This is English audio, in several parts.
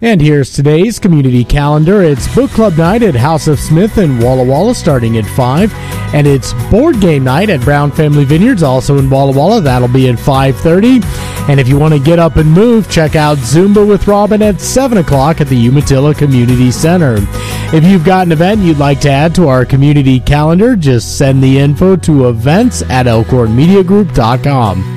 And here's today's community calendar. It's book club night at House of Smith in Walla Walla starting at 5. And it's board game night at Brown Family Vineyards also in Walla Walla. That'll be at 5:30. And if you want to get up and move, check out Zumba with Robin at 7 o'clock at the Umatilla Community Center. If you've got an event you'd like to add to our community calendar, just send the info to events@elkhornmediagroup.com.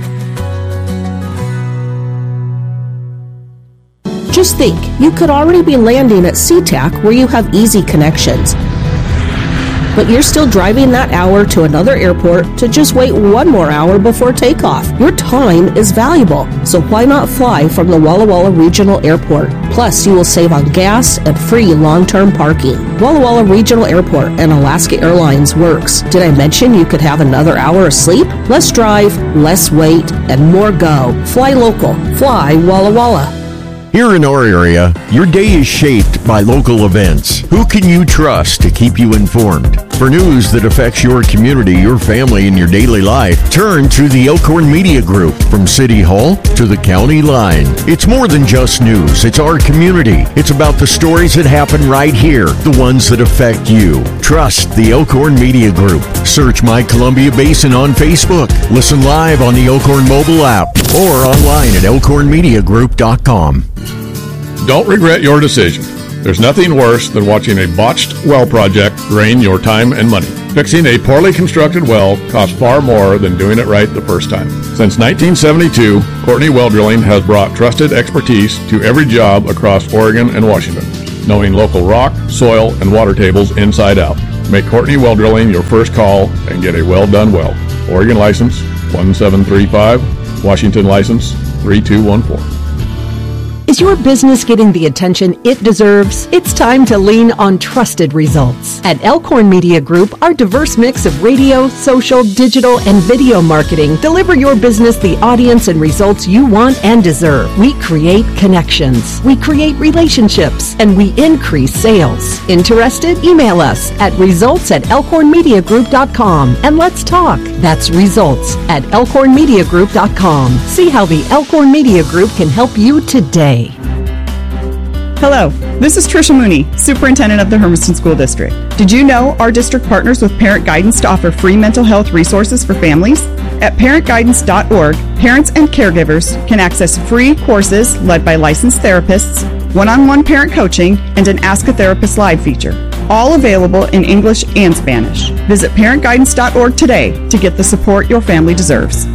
Just think, you could already be landing at SeaTac where you have easy connections. But you're still driving that hour to another airport to just wait one more hour before takeoff. Your time is valuable, so why not fly from the Walla Walla Regional Airport? Plus, you will save on gas and free long-term parking. Walla Walla Regional Airport and Alaska Airlines works. Did I mention you could have another hour of sleep? Less drive, less wait, and more go. Fly local. Fly Walla Walla. Here in our area, your day is shaped by local events. Who can you trust to keep you informed? For news that affects your community, your family, and your daily life, turn to the Elkhorn Media Group. From City Hall to the county line. It's more than just news. It's our community. It's about the stories that happen right here, the ones that affect you. Trust the Elkhorn Media Group. Search My Columbia Basin on Facebook. Listen live on the Elkhorn mobile app or online at elkhornmediagroup.com. Don't regret your decision. There's nothing worse than watching a botched well project drain your time and money. Fixing a poorly constructed well costs far more than doing it right the first time. Since 1972, Courtney Well Drilling has brought trusted expertise to every job across Oregon and Washington, knowing local rock, soil, and water tables inside out. Make Courtney Well Drilling your first call and get a well done well. Oregon license 1735, Washington license 3214. Is your business getting the attention it deserves? It's time to lean on trusted results. At Elkhorn Media Group, our diverse mix of radio, social, digital, and video marketing deliver your business the audience and results you want and deserve. We create connections, we create relationships, and we increase sales. Interested? Email us at results@elkhornmediagroup.com and let's talk. That's results@elkhornmediagroup.com. See how the Elkhorn Media Group can help you today. Hello, this is Tricia Mooney, Superintendent of the Hermiston School District. Did you know our district partners with Parent Guidance to offer free mental health resources for families? At parentguidance.org, parents and caregivers can access free courses led by licensed therapists, one-on-one parent coaching, and an Ask a Therapist Live feature. All available in English and Spanish. Visit parentguidance.org today to get the support your family deserves.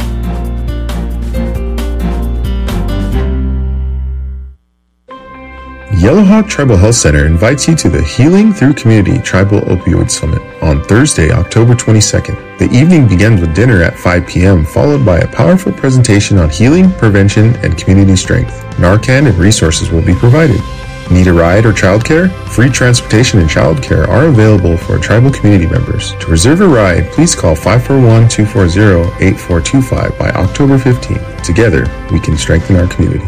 Yellowhawk Tribal Health Center invites you to the Healing Through Community Tribal Opioid Summit on Thursday, October 22nd. The evening begins with dinner at 5 p.m., followed by a powerful presentation on healing, prevention, and community strength. Narcan and resources will be provided. Need a ride or childcare? Free transportation and childcare are available for tribal community members. To reserve a ride, please call 541-240-8425 by October 15th. Together, we can strengthen our community.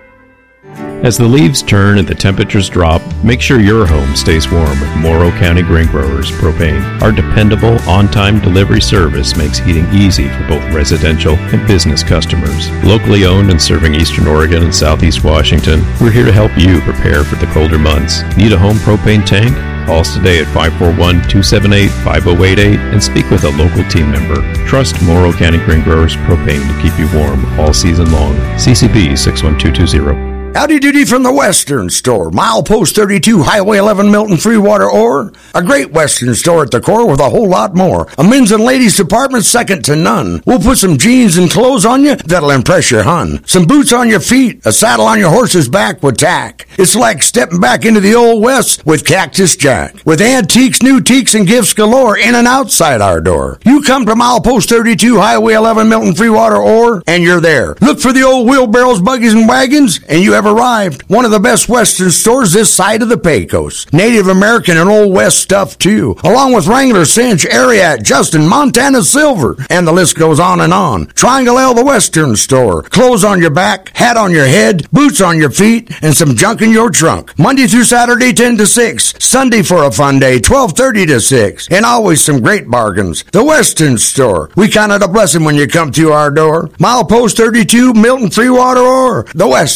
As the leaves turn and the temperatures drop, make sure your home stays warm with Morrow County Grain Growers Propane. Our dependable, on-time delivery service makes heating easy for both residential and business customers. Locally owned and serving Eastern Oregon and Southeast Washington, we're here to help you prepare for the colder months. Need a home propane tank? Call us today at 541-278-5088 and speak with a local team member. Trust Morrow County Grain Growers Propane to keep you warm all season long. CCB 61220. Howdy doody from the Western Store, milepost 32, Highway 11, Milton, Freewater, Ore. A great Western store at the core with a whole lot more. A men's and ladies department second to none. We'll put some jeans and clothes on you that'll impress your hun. Some boots on your feet, a saddle on your horse's back with tack. It's like stepping back into the Old West with Cactus Jack. With antiques, new teaks, and gifts galore in and outside our door. You come to milepost 32, Highway 11, Milton, Freewater, Ore, and you're there. Look for the old wheelbarrows, buggies, and wagons, and you have arrived. One of the best Western stores this side of the Pecos. Native American and Old West stuff too, along with Wrangler, Cinch, Ariat, Justin, Montana Silver, and the list goes on and on. Triangle L, the Western Store. Clothes on your back, hat on your head, boots on your feet, and some junk in your trunk. Monday through Saturday, 10 to 6. Sunday for a fun day, 12:30 to 6. And always some great bargains. The Western Store. We count it a blessing when you come through our door. Milepost 32, Milton, Freewater, or the Western Store.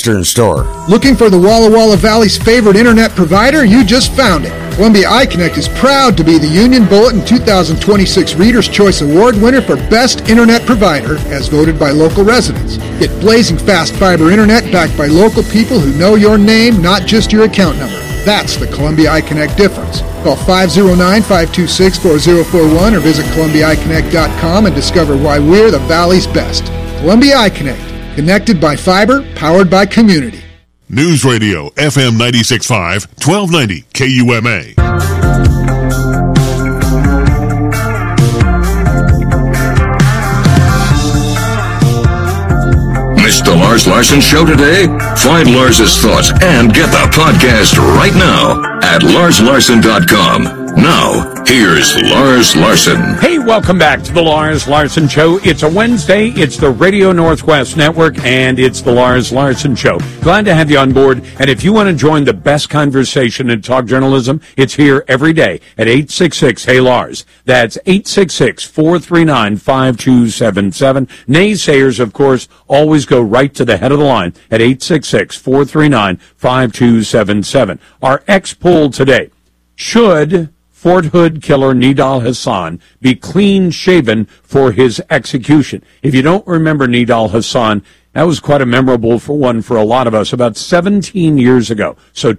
Store. Looking for the Walla Walla Valley's favorite internet provider? You just found it. Columbia iConnect is proud to be the Union Bulletin 2026 Reader's Choice Award winner for Best Internet Provider, as voted by local residents. Get blazing fast fiber internet backed by local people who know your name, not just your account number. That's the Columbia iConnect difference. Call 509-526-4041 or visit ColumbiaIConnect.com and discover why we're the Valley's best. Columbia iConnect, connected by fiber, powered by community. News Radio, FM 96.5, 1290 KUMA. Missed the Lars Larson Show today? Find Lars's thoughts and get the podcast right now at LarsLarson.com. Now, here's Lars Larson. Hey, welcome back to the Lars Larson Show. It's a Wednesday. It's the Radio Northwest Network, and it's the Lars Larson Show. Glad to have you on board. And if you want to join the best conversation in talk journalism, it's here every day at 866-HEY-LARS. That's 866-439-5277. Naysayers, of course, always go right to the head of the line at 866-439-5277. Our X-poll today: should Fort Hood killer Nidal Hasan be clean-shaven for his execution? If you don't remember Nidal Hasan, that was quite a memorable one for a lot of us. About 17 years ago, so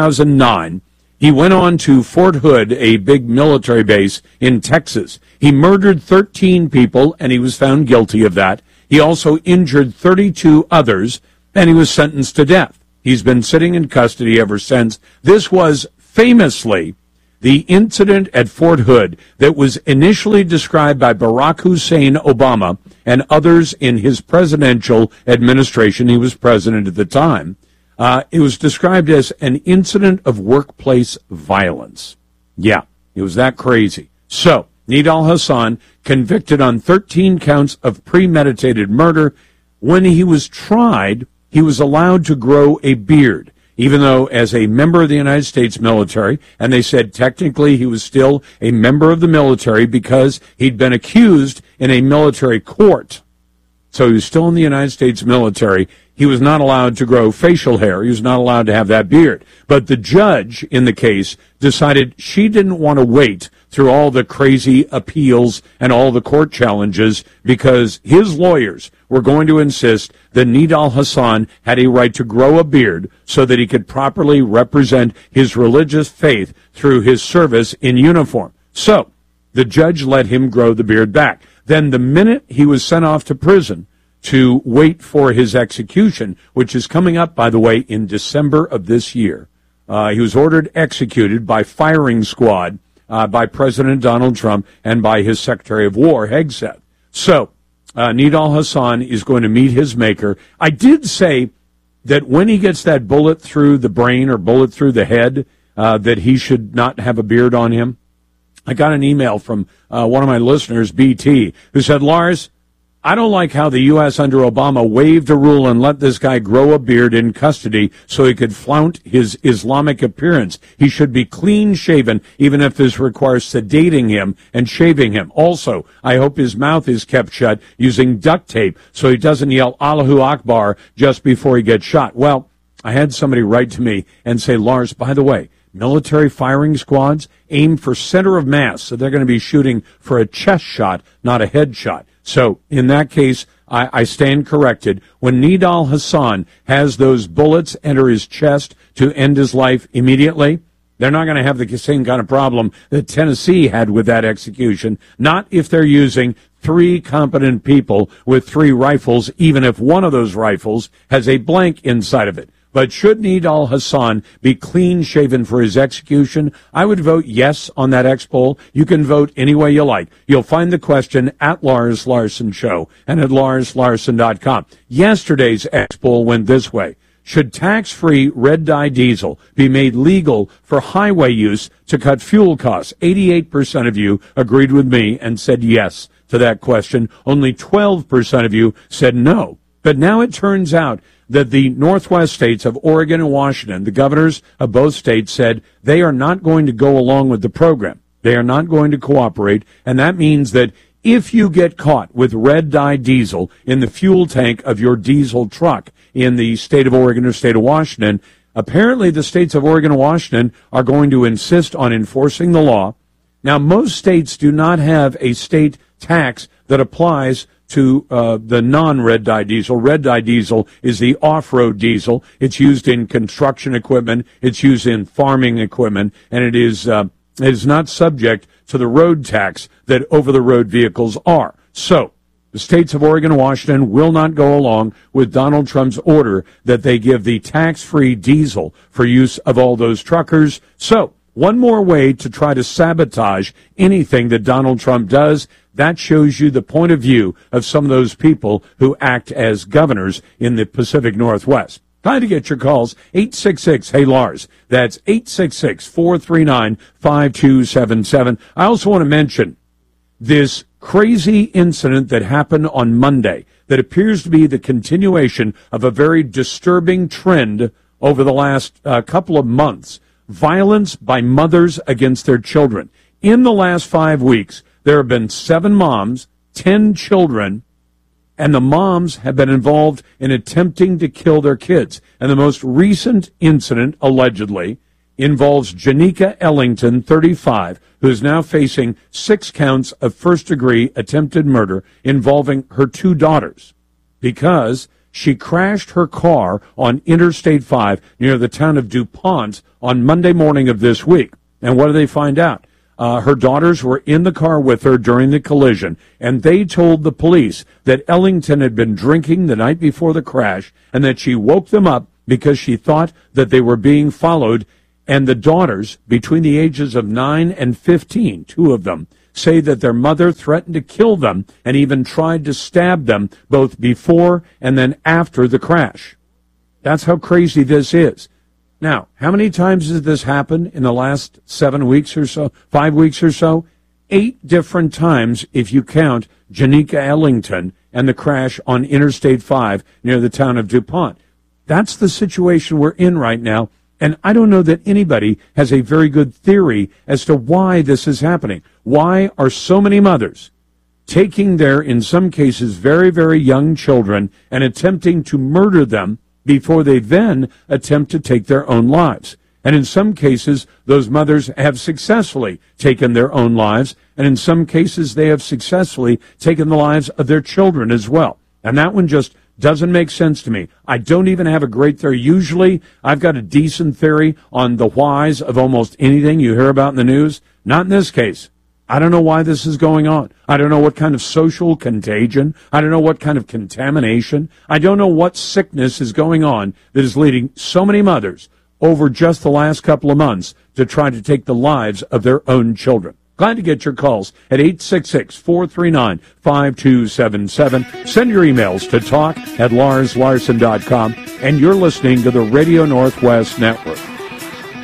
2009, he went on to Fort Hood, a big military base in Texas. He murdered 13 people, and he was found guilty of that. He also injured 32 others, and he was sentenced to death. He's been sitting in custody ever since. This was famously the incident at Fort Hood that was initially described by Barack Hussein Obama and others in his presidential administration. He was president at the time. It was described as an incident of workplace violence. Yeah, it was that crazy. So, Nidal Hasan, convicted on 13 counts of premeditated murder. When he was tried, he was allowed to grow a beard, even though as a member of the United States military, and they said technically he was still a member of the military because he'd been accused in a military court. So he was still in the United States military. He was not allowed to grow facial hair. He was not allowed to have that beard. But the judge in the case decided she didn't want to wait through all the crazy appeals and all the court challenges, because his lawyers were going to insist that Nidal Hasan had a right to grow a beard so that he could properly represent his religious faith through his service in uniform. So the judge let him grow the beard back. Then the minute he was sent off to prison to wait for his execution, which is coming up, by the way, in December of this year, he was ordered executed by firing squad by President Donald Trump and by his Secretary of War, Hegseth. So Nidal Hasan is going to meet his maker. I did say that when he gets that bullet through the brain or bullet through the head, that he should not have a beard on him. I got an email from one of my listeners, BT, who said, Lars, I don't like how the U.S. under Obama waived a rule and let this guy grow a beard in custody so he could flaunt his Islamic appearance. He should be clean-shaven, even if this requires sedating him and shaving him. Also, I hope his mouth is kept shut using duct tape so he doesn't yell Allahu Akbar just before he gets shot. Well, I had somebody write to me and say, Lars, by the way, military firing squads aim for center of mass, so they're going to be shooting for a chest shot, not a head shot. So in that case, I stand corrected. When Nidal Hasan has those bullets enter his chest to end his life immediately, they're not going to have the same kind of problem that Tennessee had with that execution. Not if they're using 3 competent people with 3 rifles, even if one of those rifles has a blank inside of it. But should Nidal Hasan be clean-shaven for his execution? I would vote yes on that X-poll. You can vote any way you like. You'll find the question at Lars Larson Show and at LarsLarson.com. Yesterday's X-poll went this way. Should tax-free red-dye diesel be made legal for highway use to cut fuel costs? 88% of you agreed with me and said yes to that question. Only 12% of you said no. But now it turns out that the Northwest states of Oregon and Washington, the governors of both states, said they are not going to go along with the program. They are not going to cooperate, and that means that If you get caught with red dye diesel in the fuel tank of your diesel truck in the state of Oregon or state of Washington, apparently the states of Oregon and Washington are going to insist on enforcing the law. Now, most states do not have a state tax that applies to the non-red dye diesel. Red dye diesel is the off-road diesel. It's used in construction equipment. It's used in farming equipment, and it is not subject to the road tax that over-the-road vehicles are. So, the states of Oregon and Washington will not go along with Donald Trump's order that they give the tax-free diesel for use of all those truckers. So, one more way to try to sabotage anything that Donald Trump does. That shows you the point of view of some of those people who act as governors in the Pacific Northwest. Time to get your calls. 866-HEY-LARS. That's 866-439-5277. I also want to mention this crazy incident that happened on Monday that appears to be the continuation of a very disturbing trend over the last couple of months. Violence by mothers against their children. In the last 5 weeks, there have been 7 moms, 10 children, and the moms have been involved in attempting to kill their kids. And the most recent incident, allegedly, involves Janika Ellington, 35, who is now facing 6 counts of first-degree attempted murder involving her 2 daughters because she crashed her car on Interstate 5 near the town of DuPont on Monday morning of this week. And what do they find out? Her daughters were in the car with her during the collision, and they told the police that Ellington had been drinking the night before the crash and that she woke them up because she thought that they were being followed. And the daughters, between the ages of 9 and 15, 2 of them, say that their mother threatened to kill them and even tried to stab them both before and then after the crash. That's how crazy this is. Now, how many times has this happened in the last 7 weeks or so, 5 weeks or so? 8 different times if you count Janika Ellington and the crash on Interstate 5 near the town of DuPont. That's the situation we're in right now, and I don't know that anybody has a very good theory as to why this is happening. Why are so many mothers taking their, in some cases, very, very young children and attempting to murder them before they then attempt to take their own lives? And in some cases, those mothers have successfully taken their own lives, and in some cases, they have successfully taken the lives of their children as well. And that one just doesn't make sense to me. I don't even have a great theory. Usually, I've got a decent theory on the whys of almost anything you hear about in the news. Not in this case. I don't know why this is going on. I don't know what kind of social contagion. I don't know what kind of contamination. I don't know what sickness is going on that is leading so many mothers over just the last couple of months to try to take the lives of their own children. Glad to get your calls at 866-439-5277. Send your emails to talk@LarsLarson.com. And you're listening to the Radio Northwest Network.